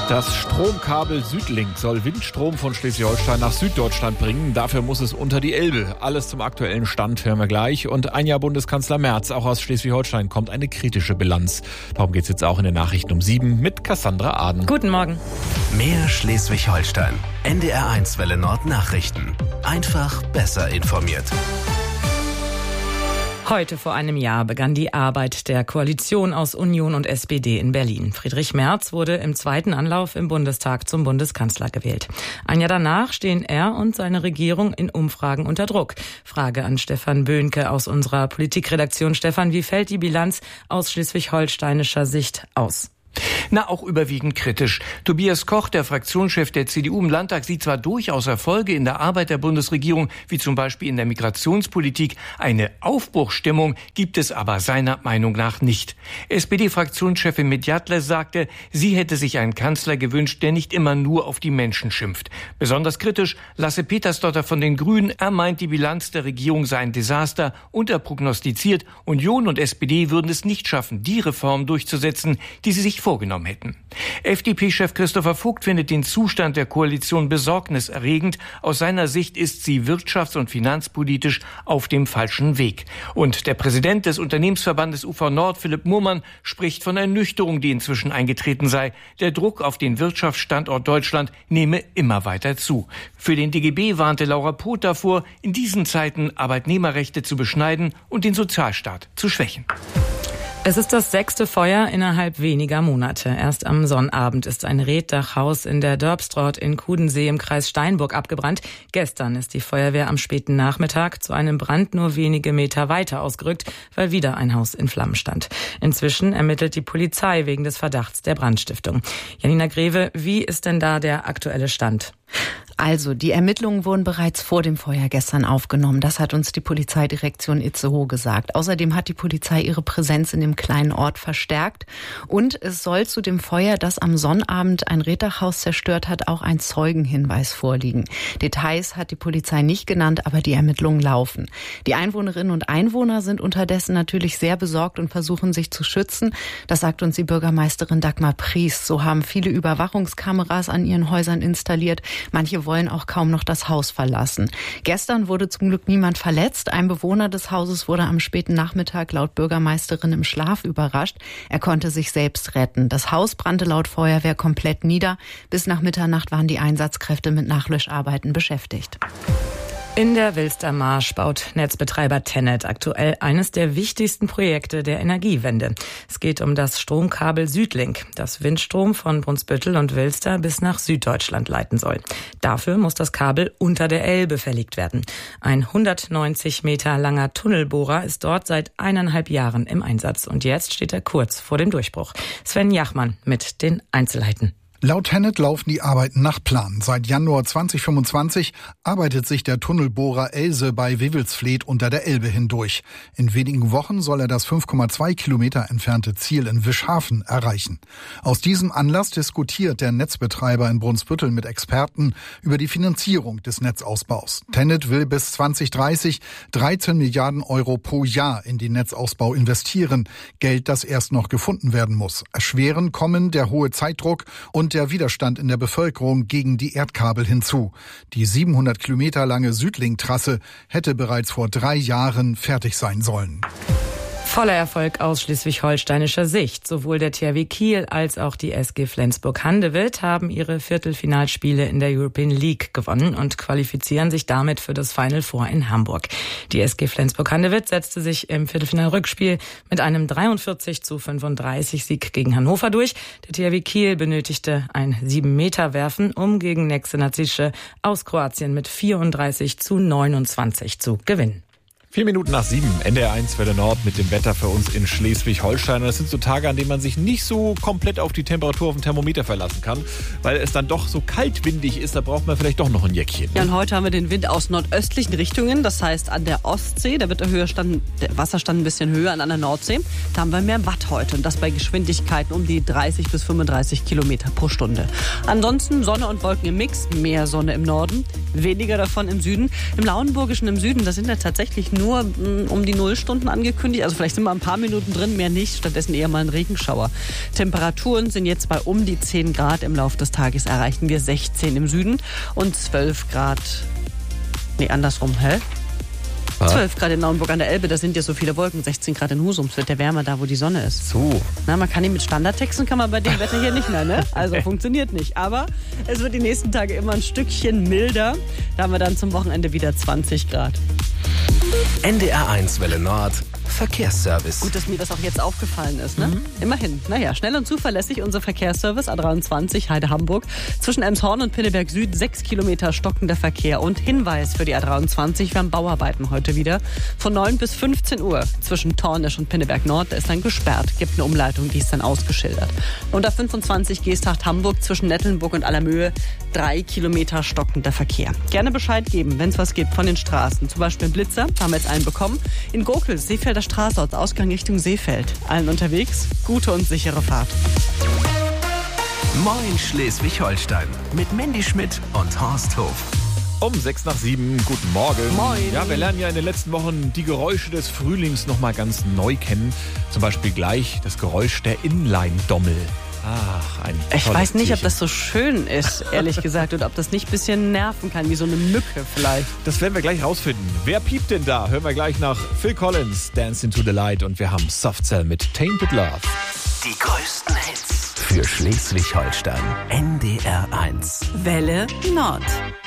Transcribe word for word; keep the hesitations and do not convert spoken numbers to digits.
Das Stromkabel Südlink soll Windstrom von Schleswig-Holstein nach Süddeutschland bringen. Dafür muss es unter die Elbe. Alles zum aktuellen Stand hören wir gleich. Und ein Jahr Bundeskanzler Merz, auch aus Schleswig-Holstein kommt eine kritische Bilanz. Darum geht es jetzt auch in den Nachrichten um sieben mit Cassandra Aden. Guten Morgen. Mehr Schleswig-Holstein. N D R eins Welle Nord Nachrichten. Einfach besser informiert. Heute vor einem Jahr begann die Arbeit der Koalition aus Union und S P D in Berlin. Friedrich Merz wurde im zweiten Anlauf im Bundestag zum Bundeskanzler gewählt. Ein Jahr danach stehen er und seine Regierung in Umfragen unter Druck. Frage an Stefan Böhnke aus unserer Politikredaktion. Stefan, wie fällt die Bilanz aus schleswig-holsteinischer Sicht aus? Na, auch überwiegend kritisch. Tobias Koch, der Fraktionschef der C D U im Landtag, sieht zwar durchaus Erfolge in der Arbeit der Bundesregierung, wie zum Beispiel in der Migrationspolitik. Eine Aufbruchsstimmung gibt es aber seiner Meinung nach nicht. S P D-Fraktionschefin Medjatle sagte, sie hätte sich einen Kanzler gewünscht, der nicht immer nur auf die Menschen schimpft. Besonders kritisch Lasse Petersdotter von den Grünen. Er meint, die Bilanz der Regierung sei ein Desaster und er prognostiziert, Union und S P D würden es nicht schaffen, die Reformen durchzusetzen, die sie sich vorgenommen hätten. F D P-Chef Christopher Vogt findet den Zustand der Koalition besorgniserregend. Aus seiner Sicht ist sie wirtschafts- und finanzpolitisch auf dem falschen Weg. Und der Präsident des Unternehmensverbandes U V Nord, Philipp Murmann, spricht von Ernüchterung, die inzwischen eingetreten sei. Der Druck auf den Wirtschaftsstandort Deutschland nehme immer weiter zu. Für den D G B warnte Laura Poth davor, in diesen Zeiten Arbeitnehmerrechte zu beschneiden und den Sozialstaat zu schwächen. Es ist das sechste Feuer innerhalb weniger Monate. Erst am Sonnabend ist ein Reetdachhaus in der Dörpstrott in Kudensee im Kreis Steinburg abgebrannt. Gestern ist die Feuerwehr am späten Nachmittag zu einem Brand nur wenige Meter weiter ausgerückt, weil wieder ein Haus in Flammen stand. Inzwischen ermittelt die Polizei wegen des Verdachts der Brandstiftung. Janina Greve, wie ist denn da der aktuelle Stand? Also, die Ermittlungen wurden bereits vor dem Feuer gestern aufgenommen. Das hat uns die Polizeidirektion Itzehoe gesagt. Außerdem hat die Polizei ihre Präsenz in dem kleinen Ort verstärkt. Und es soll zu dem Feuer, das am Sonnabend ein Reetdachhaus zerstört hat, auch ein Zeugenhinweis vorliegen. Details hat die Polizei nicht genannt, aber die Ermittlungen laufen. Die Einwohnerinnen und Einwohner sind unterdessen natürlich sehr besorgt und versuchen sich zu schützen. Das sagt uns die Bürgermeisterin Dagmar Priest. So haben viele Überwachungskameras an ihren Häusern installiert. Manche wollen auch kaum noch das Haus verlassen. Gestern wurde zum Glück niemand verletzt. Ein Bewohner des Hauses wurde am späten Nachmittag laut Bürgermeisterin im Schlaf überrascht. Er konnte sich selbst retten. Das Haus brannte laut Feuerwehr komplett nieder. Bis nach Mitternacht waren die Einsatzkräfte mit Nachlöscharbeiten beschäftigt. In der Wilstermarsch baut Netzbetreiber TenneT aktuell eines der wichtigsten Projekte der Energiewende. Es geht um das Stromkabel Südlink, das Windstrom von Brunsbüttel und Wilster bis nach Süddeutschland leiten soll. Dafür muss das Kabel unter der Elbe verlegt werden. Ein hundertneunzig Meter langer Tunnelbohrer ist dort seit eineinhalb Jahren im Einsatz. Und jetzt steht er kurz vor dem Durchbruch. Sven Jachmann mit den Einzelheiten. Laut TenneT laufen die Arbeiten nach Plan. Seit Januar zweitausendfünfundzwanzig arbeitet sich der Tunnelbohrer Else bei Wewelsfleth unter der Elbe hindurch. In wenigen Wochen soll er das fünf Komma zwei Kilometer entfernte Ziel in Wischhafen erreichen. Aus diesem Anlass diskutiert der Netzbetreiber in Brunsbüttel mit Experten über die Finanzierung des Netzausbaus. TenneT will bis zweitausenddreißig dreizehn Milliarden Euro pro Jahr in den Netzausbau investieren. Geld, das erst noch gefunden werden muss. Erschwerend kommen der hohe Zeitdruck und der Widerstand in der Bevölkerung gegen die Erdkabel hinzu. Die siebenhundert Kilometer lange Südlink-Trasse hätte bereits vor drei Jahren fertig sein sollen. Voller Erfolg aus schleswig-holsteinischer Sicht. Sowohl der T H W Kiel als auch die S G Flensburg-Handewitt haben ihre Viertelfinalspiele in der European League gewonnen und qualifizieren sich damit für das Final Four in Hamburg. Die S G Flensburg-Handewitt setzte sich im Viertelfinal-Rückspiel mit einem dreiundvierzig zu fünfunddreißig Sieg gegen Hannover durch. Der T H W Kiel benötigte ein sieben Meter Werfen, um gegen Nexe Nacice aus Kroatien mit vierunddreißig zu neunundzwanzig zu gewinnen. Vier Minuten nach sieben, N D R eins Welle Nord mit dem Wetter für uns in Schleswig-Holstein. Das sind so Tage, an denen man sich nicht so komplett auf die Temperatur auf dem Thermometer verlassen kann, weil es dann doch so kaltwindig ist, da braucht man vielleicht doch noch ein Jäckchen. Ja, und heute haben wir den Wind aus nordöstlichen Richtungen, das heißt an der Ostsee, da wird der, Höherstand, der Wasserstand ein bisschen höher, an der Nordsee, da haben wir mehr Watt heute und das bei Geschwindigkeiten um die dreißig bis fünfunddreißig Kilometer pro Stunde. Ansonsten Sonne und Wolken im Mix, mehr Sonne im Norden, weniger davon im Süden. Im Lauenburgischen im Süden, da sind ja tatsächlich nur mh, um die Nullstunden angekündigt. Also vielleicht sind wir ein paar Minuten drin, mehr nicht. Stattdessen eher mal ein Regenschauer. Temperaturen sind jetzt bei um die zehn Grad. Im Laufe des Tages erreichen wir sechzehn im Süden und zwölf Grad. Nee, andersrum, hä? zwölf Grad in Naumburg an der Elbe, da sind ja so viele Wolken, sechzehn Grad in Husum, es wird ja wärmer da, wo die Sonne ist. So. Na, man kann ihn mit Standardtexten, kann man bei dem Wetter hier nicht mehr, ne? Also funktioniert nicht. Aber es wird die nächsten Tage immer ein Stückchen milder. Da haben wir dann zum Wochenende wieder zwanzig Grad. N D R eins Welle Nord, Verkehrsservice. Gut, dass mir das auch jetzt aufgefallen ist, ne? Mhm. Immerhin. Naja, schnell und zuverlässig unser Verkehrsservice A dreiundzwanzig Heide-Hamburg. Zwischen Elmshorn und Pinneberg Süd sechs Kilometer stockender Verkehr. Und Hinweis für die A dreiundzwanzig, wir haben Bauarbeiten heute wieder. Von neun bis fünfzehn Uhr zwischen Tornisch und Pinneberg Nord, da ist dann gesperrt. Gibt eine Umleitung, die ist dann ausgeschildert. Und A fünfundzwanzig Geesthacht Hamburg zwischen Nettelnburg und Allermöhe drei Kilometer stockender Verkehr. Gerne Bescheid geben, wenn es was gibt von den Straßen. Zum Beispiel ein Blitzer, da haben wir jetzt einen bekommen. In Gurkel, Seefelder Straße, Ausgang Richtung Seefeld. Allen unterwegs, gute und sichere Fahrt. Moin Schleswig-Holstein mit Mandy Schmidt und Horst Hof. Um sechs nach sieben, guten Morgen. Moin. Ja, wir lernen ja in den letzten Wochen die Geräusche des Frühlings noch mal ganz neu kennen. Zum Beispiel gleich das Geräusch der Inline-Dommel. Ach, ein Ich weiß nicht, Tierchen. ob das so schön ist, ehrlich gesagt, oder ob das nicht ein bisschen nerven kann, wie so eine Mücke vielleicht. Das werden wir gleich rausfinden. Wer piept denn da? Hören wir gleich nach Phil Collins, Dance into the Light, und wir haben Soft Cell mit Tainted Love. Die größten Hits für Schleswig-Holstein. N D R eins. Welle Nord.